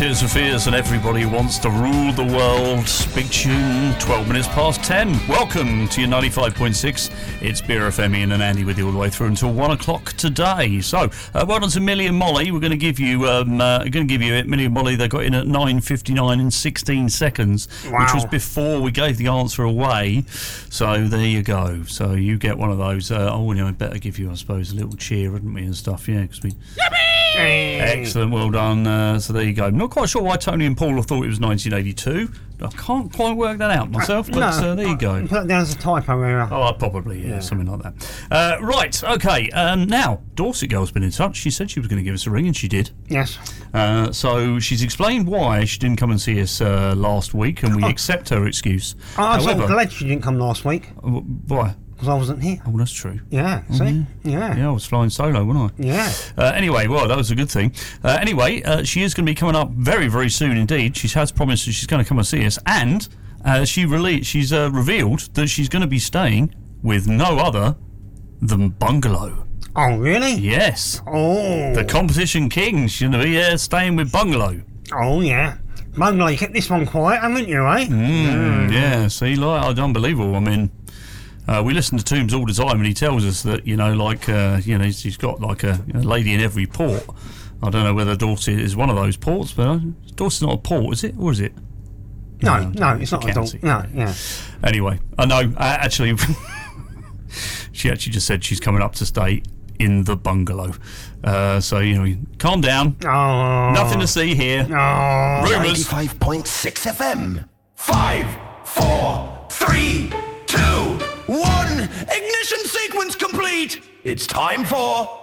Tears for Fears and Everybody Wants to Rule the World. Big tune, 12 minutes past 10. Welcome to your 95.6. It's Beer FM, Ian and Andy with you all the way through until 1 o'clock today. So, well done to Millie and Molly. We're going to give you it. Millie and Molly, they got in at 9:59 and 16 seconds, which was before we gave the answer away. So, there you go. So, you get one of those. I better give you, I suppose, a little cheer, hadn't we, and stuff, yeah, because we... Excellent, well done. So there you go. Not quite sure why Tony and Paul thought it was 1982. I can't quite work that out myself, but there you go. Put it down as a typo error. Oh, probably, yeah, something like that. Right, okay. Now, Dorset Girl's been in touch. She said she was going to give us a ring, and she did. Yes. So she's explained why she didn't come and see us last week, and we accept her excuse. I'm so glad she didn't come last week. Why? Because I wasn't here. Oh, that's true. Yeah, see? Yeah. Yeah, I was flying solo, wasn't I? Yeah. Anyway, well, that was a good thing. She is going to be coming up very, very soon indeed. She has promised that she's going to come and see us, and she's revealed that she's going to be staying with no other than Bungalow. Oh, really? Yes. Oh. The competition king. She's going to be staying with Bungalow. Oh, yeah. Bungalow, you kept this one quiet, haven't you, eh? Yeah, see, like, unbelievable. I mean... we listen to Toombs all the time, and he tells us that he's got like a lady in every port. I don't know whether Dorset is one of those ports, but Dorset's not a port, is it? Or is it? No, it's not a port. No, yeah. Anyway, I know. Actually, she actually just said she's coming up to stay in the Bungalow. So calm down. Oh, nothing to see here. Oh, Rumours. 95.6 FM. 5, 4, 3, 2, 1. Ignition sequence complete. It's time for